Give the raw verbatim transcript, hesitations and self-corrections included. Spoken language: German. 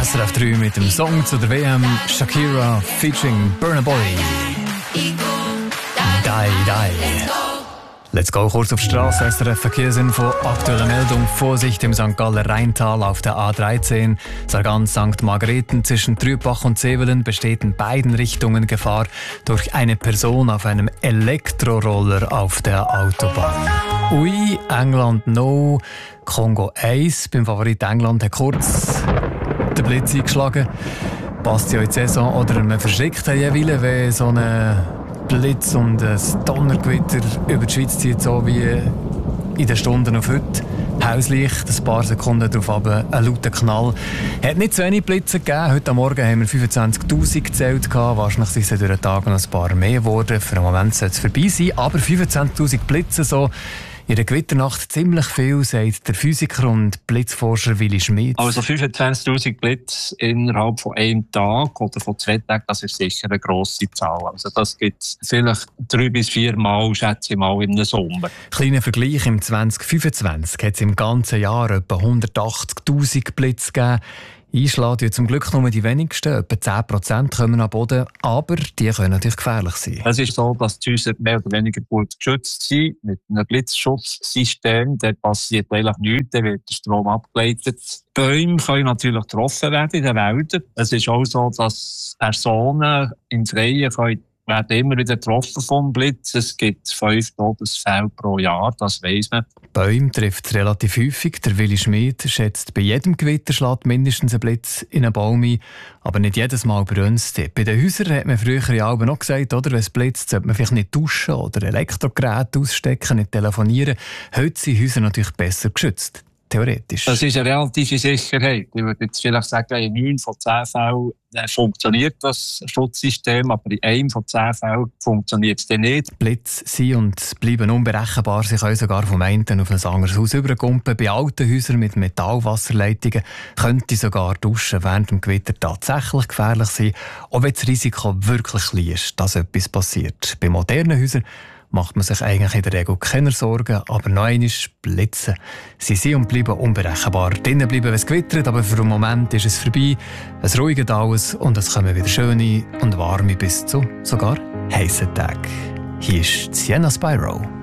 S R F drei mit dem Song zu der W M, Shakira featuring Burna Boy. Die, die. Let's go, kurz auf die Straße. S R F Verkehrsinfo, aktuelle Meldung. Vorsicht im Sankt Galler Rheintal auf der A dreizehn. Sargans Sankt Margrethen zwischen Trübach und Zevelen besteht in beiden Richtungen Gefahr durch eine Person auf einem Elektroroller auf der Autobahn. Ui, England no. Kongo eins. Beim Favorit England hat kurz den Blitz eingeschlagen. Passt ja in die Saison. Oder man verschreckt ja jeweils, wenn so eine Blitz und ein Donnergewitter über die Schweiz zieht, so wie in den Stunden auf heute. Hauslicht, ein paar Sekunden darauf aber ein lauter Knall. Es hat nicht so wenig Blitze gegeben. Heute Morgen haben wir fünfundzwanzigtausend gezählt. Wahrscheinlich sind es durch den Tag noch ein paar mehr geworden. Für einen Moment soll es vorbei sein. Aber fünfundzwanzigtausend Blitze so in der Gewitternacht ziemlich viel, sagt der Physiker und Blitzforscher Willi Schmid. Also fünfundzwanzigtausend Blitz innerhalb von einem Tag oder von zwei Tagen, das ist sicher eine grosse Zahl. Also das gibt es vielleicht drei bis vier Mal, schätze ich mal, im Sommer. Kleiner Vergleich, im zwanzig fünfundzwanzig hat es im ganzen Jahr etwa hundertachtzigtausend Blitze gegeben. Einschlagen ja zum Glück nur die wenigsten, etwa zehn Prozent kommen am Boden, aber die können natürlich gefährlich sein. Es ist so, dass die Häuser mehr oder weniger gut geschützt sind, mit einem Blitzschutzsystem. Da passiert eigentlich nichts, da wird der Strom abgeleitet. Bäume können natürlich getroffen werden in den Wäldern. Es ist auch so, dass Personen im Freien können werden immer wieder getroffen vom Blitz. Es gibt fünf Todesfälle pro Jahr, das weiss man. Bäume trifft es relativ häufig. Der Willi Schmid schätzt, bei jedem Gewitter schlägt mindestens ein Blitz in einen Baum ein, aber nicht jedes Mal brennt es. Bei den Häusern hat man früher ja auch noch gesagt, oder, wenn es blitzt, sollte man vielleicht nicht duschen oder Elektrogeräte ausstecken, nicht telefonieren. Heute sind Häuser natürlich besser geschützt. Theoretisch. Das ist eine relative Sicherheit. Ich würde jetzt vielleicht sagen, in neun von zehn Fällen funktioniert das Schutzsystem, aber in einem von zehn Fällen funktioniert es dann nicht. Blitze sind und bleiben unberechenbar. Sie können sogar vom einen auf ein anderes Haus überkumpen. Bei alten Häusern mit Metallwasserleitungen könnte sogar Duschen während dem Gewitter tatsächlich gefährlich sein, auch wenn das Risiko wirklich klein ist, dass etwas passiert. Bei modernen Häusern macht man sich eigentlich in der Regel keine Sorgen, aber noch einmal Blitze. Sie sind und bleiben unberechenbar. Drinnen bleiben, wenn es gewittert, aber für einen Moment ist es vorbei. Es ruhigt alles und es kommen wieder schöne und warme bis zu sogar heissen Tage. Hier ist Sienna Spyro.